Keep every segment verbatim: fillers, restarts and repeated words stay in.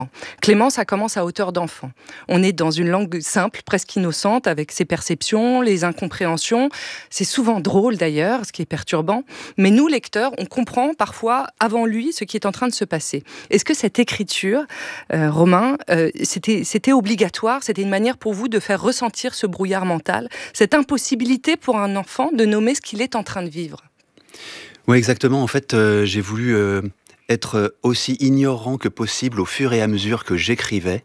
Clément, ça commence à hauteur d'enfant. On est dans une langue simple, presque innocente, avec ses perceptions, les incompréhensions. C'est souvent drôle d'ailleurs, ce qui est perturbant. Mais nous, lecteurs, on comprend parfois avant lui ce qui est en train de se passer. Est-ce que cette écriture, euh, Romain, euh, c'était, c'était obligatoire? C'était une manière pour vous de faire ressentir ce brouillard mental, cette impossibilité pour un enfant de nommer ce qu'il est en train de vivre? Oui, exactement. En fait, euh, j'ai voulu... Euh... être aussi ignorant que possible au fur et à mesure que j'écrivais.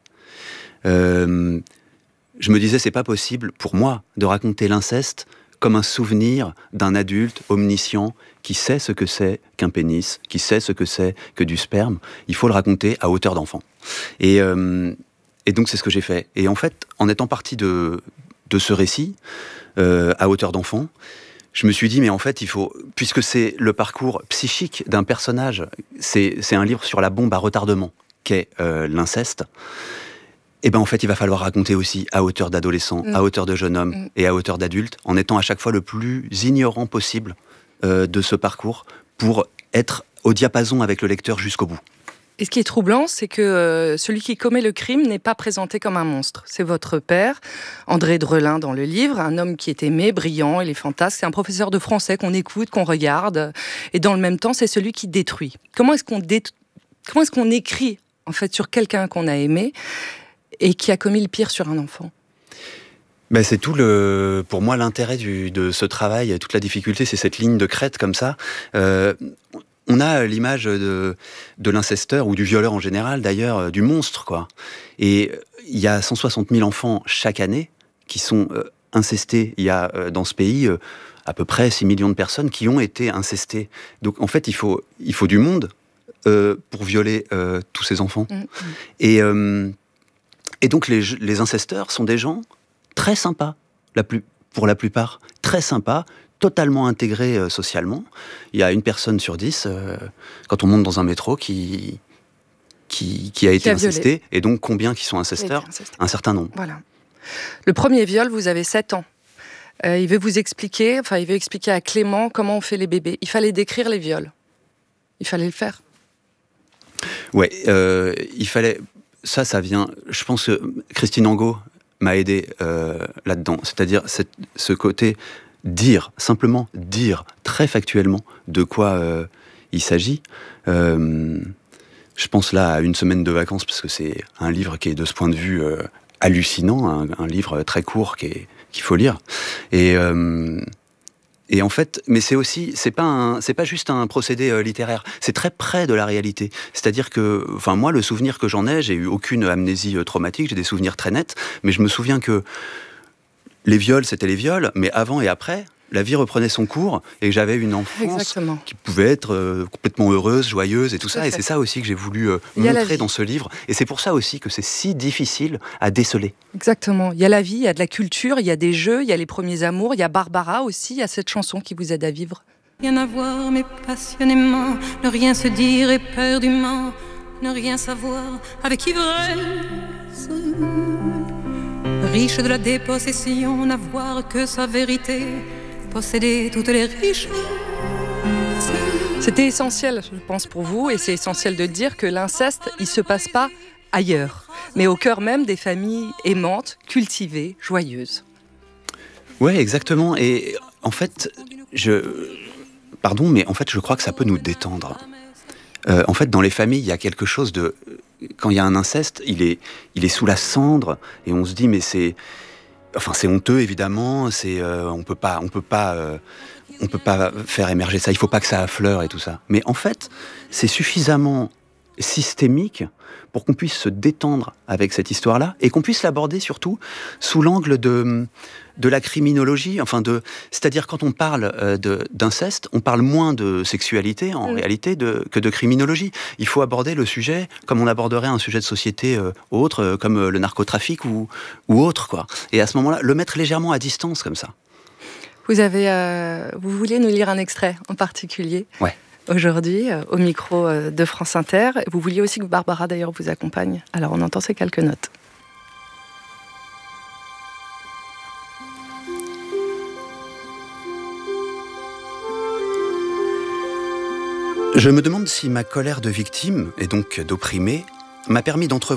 Euh, je me disais, c'est pas possible pour moi de raconter l'inceste comme un souvenir d'un adulte omniscient qui sait ce que c'est qu'un pénis, qui sait ce que c'est que du sperme. Il faut le raconter à hauteur d'enfant. Et, euh, et donc c'est ce que j'ai fait. Et en fait, en étant parti de, de ce récit, euh, à hauteur d'enfant, je me suis dit, mais en fait, il faut, puisque c'est le parcours psychique d'un personnage, c'est, c'est un livre sur la bombe à retardement qu'est euh, l'inceste, et ben en fait, il va falloir raconter aussi à hauteur d'adolescent, mmh. à hauteur de jeune homme mmh. et à hauteur d'adulte, en étant à chaque fois le plus ignorant possible euh, de ce parcours, pour être au diapason avec le lecteur jusqu'au bout. Et ce qui est troublant, c'est que euh, celui qui commet le crime n'est pas présenté comme un monstre. C'est votre père, André Drelin dans le livre, un homme qui est aimé, brillant, il est fantasque. C'est un professeur de français qu'on écoute, qu'on regarde. Et dans le même temps, c'est celui qui détruit. Comment est-ce qu'on, dé... Comment est-ce qu'on écrit en fait, sur quelqu'un qu'on a aimé et qui a commis le pire sur un enfant ? Ben c'est tout le, pour moi, l'intérêt du, de ce travail, toute la difficulté, c'est cette ligne de crête comme ça. Euh, On a l'image de, de l'incesteur, ou du violeur en général, d'ailleurs, du monstre, quoi. Et il y a cent soixante mille enfants chaque année qui sont euh, incestés. Il y a euh, dans ce pays euh, à peu près six millions de personnes qui ont été incestées. Donc en fait, il faut, il faut du monde euh, pour violer euh, tous ces enfants. Mmh. Et, euh, et donc les, les incesteurs sont des gens très sympas, la plus, pour la plupart, très sympas, totalement intégré euh, socialement. Il y a une personne sur dix, euh, quand on monte dans un métro, qui, qui, qui a été qui a incestée. Et donc, combien qui sont incesteurs ? Un certain nombre. Voilà. Le premier viol, vous avez sept ans. Euh, il veut vous expliquer, enfin, il veut expliquer à Clément comment on fait les bébés. Il fallait décrire les viols. Il fallait le faire. Ouais, euh, il fallait... Ça, ça vient... Je pense que Christine Angot m'a aidé euh, là-dedans. C'est-à-dire cette, ce côté... dire, simplement dire très factuellement de quoi euh, il s'agit. Euh, je pense là à Une semaine de vacances, parce que c'est un livre qui est de ce point de vue euh, hallucinant, un, un livre très court qui est, qu'il faut lire. Et, euh, et en fait, mais c'est aussi, c'est pas un, c'est pas juste un procédé euh, littéraire, c'est très près de la réalité. C'est-à-dire que, enfin moi, le souvenir que j'en ai, j'ai eu aucune amnésie euh, traumatique, j'ai des souvenirs très nets, mais je me souviens que les viols, c'était les viols, mais avant et après, la vie reprenait son cours et j'avais une enfance Exactement. Qui pouvait être euh, complètement heureuse, joyeuse et tout, tout ça. Et c'est ça aussi que j'ai voulu euh, montrer dans ce livre. Et c'est pour ça aussi que c'est si difficile à déceler. Exactement. Il y a la vie, il y a de la culture, il y a des jeux, il y a les premiers amours, il y a Barbara aussi, il y a cette chanson qui vous aide à vivre. Rien à voir, mais passionnément, ne rien se dire éperdument, ne rien savoir avec ivresse. Riche de la dépossession, n'avoir que sa vérité, posséder toutes les richesses. C'était essentiel, je pense, pour vous, et c'est essentiel de dire que l'inceste, il se passe pas ailleurs, mais au cœur même des familles aimantes, cultivées, joyeuses. Ouais, exactement. Et en fait, je, pardon, mais en fait, je crois que ça peut nous détendre. Euh, en fait, dans les familles, il y a quelque chose de... Quand il y a un inceste, il est, il est sous la cendre, et on se dit, mais c'est... Enfin, c'est honteux, évidemment, c'est, euh, on peut pas, on peut pas, euh, on peut pas faire émerger ça, il faut pas que ça affleure et tout ça. Mais en fait, c'est suffisamment systémique pour qu'on puisse se détendre avec cette histoire-là, et qu'on puisse l'aborder surtout sous l'angle de... de la criminologie, enfin de, c'est-à-dire quand on parle euh, de, d'inceste, on parle moins de sexualité en mmh. réalité de, que de criminologie. Il faut aborder le sujet comme on aborderait un sujet de société euh, autre, euh, comme euh, le narcotrafic ou, ou autre, quoi. Et à ce moment-là, le mettre légèrement à distance comme ça. Vous avez, euh, vous voulez nous lire un extrait en particulier ? Ouais. Aujourd'hui, euh, au micro euh, de France Inter. Vous vouliez aussi que Barbara d'ailleurs vous accompagne. Alors on entend ces quelques notes. Je me demande si ma colère de victime, et donc d'opprimé, m'a permis d'entrevoir